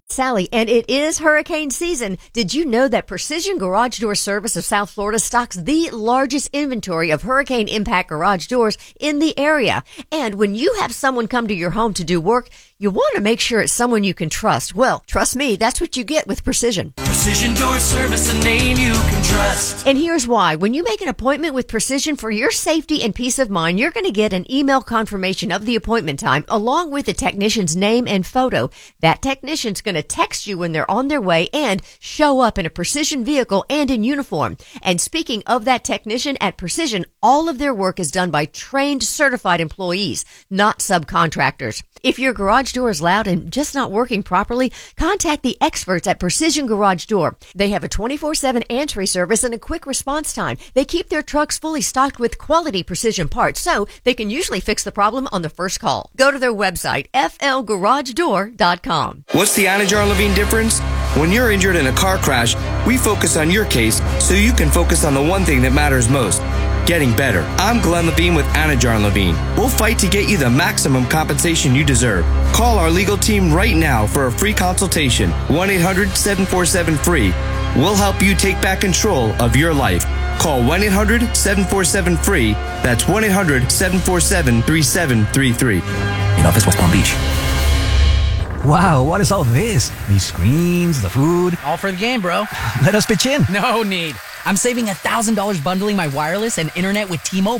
Sally, and it is hurricane season. Did you know that Precision Garage Door Service of South Florida stocks the largest inventory of hurricane impact garage doors in the area? And when you have someone come to your home to do work, you want to make sure it's someone you can trust. Well, trust me, that's what you get with Precision. Precision Door Service, a name you can trust. And here's why. When you make an appointment with Precision for your safety and peace of mind, you're going to get an email confirmation of the appointment time along with the technician's name and photo. That technician's going to text you when they're on their way and show up in a Precision vehicle and in uniform. And speaking of that technician at Precision, all of their work is done by trained, certified employees, not subcontractors. If your garage door is loud and just not working properly, contact the experts at Precision Garage Door. They have a 24/7 answering service and a quick response time. They keep their trucks fully stocked with quality Precision parts, so they can usually fix the problem on the first call. Go to their website, flgaragedoor.com. What's the Anajar Levine difference? When you're injured in a car crash, we focus on your case so you can focus on the one thing that matters most. Getting better. I'm Glenn Levine with Anajar Levine. We'll fight to get you the maximum compensation you deserve. Call our legal team right now for a free consultation. 1-800-747-FREE. We'll help you take back control of your life. Call 1-800-747-FREE. That's 1-800-747-3733. In office, West Palm Beach. Wow, what is all this? These screens, the food. All for the game, bro. Let us pitch in. No need. I'm saving $1,000 bundling my wireless and internet with T-Mobile.